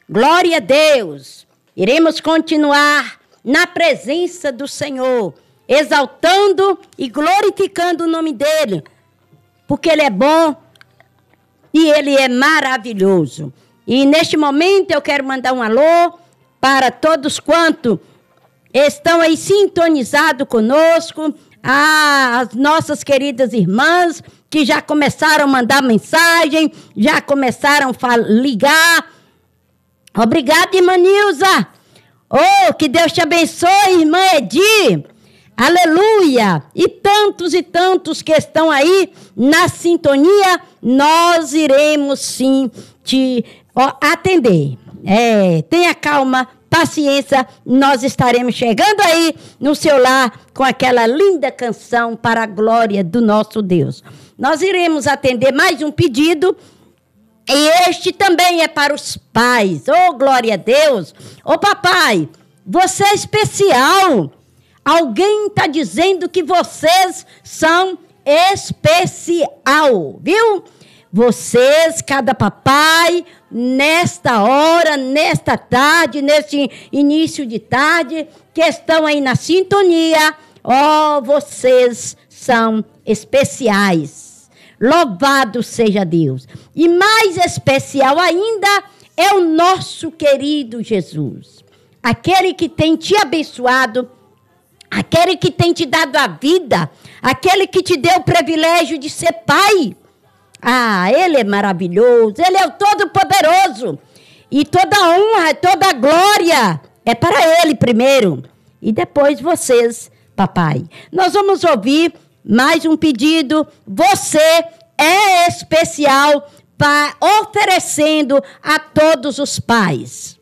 Glória a Deus. Iremos continuar na presença do Senhor, exaltando e glorificando o nome dEle, porque Ele é bom e Ele é maravilhoso. E neste momento eu quero mandar um alô para todos quantos estão aí sintonizados conosco, as nossas queridas irmãs que já começaram a mandar mensagem, já começaram a ligar. Obrigada, irmã Nilza. Oh, que Deus te abençoe, irmã Edi. Aleluia. E tantos que estão aí na sintonia, nós iremos sim te atender. Tenha calma, paciência, nós estaremos chegando aí no seu lar com aquela linda canção para a glória do nosso Deus. Nós iremos atender mais um pedido, e este também é para os pais. Oh, glória a Deus! Oh, papai, você é especial. Alguém está dizendo que vocês são especial, viu? Vocês, cada papai, nesta hora, nesta tarde, neste início de tarde, que estão aí na sintonia, vocês são especiais. Louvado seja Deus. E mais especial ainda é o nosso querido Jesus. Aquele que tem te abençoado, aquele que tem te dado a vida, aquele que te deu o privilégio de ser pai. Ele é maravilhoso, Ele é o Todo-Poderoso. E toda honra, toda glória é para Ele primeiro. E depois vocês, papai. Nós vamos ouvir mais um pedido. Você é especial, oferecendo a todos os pais.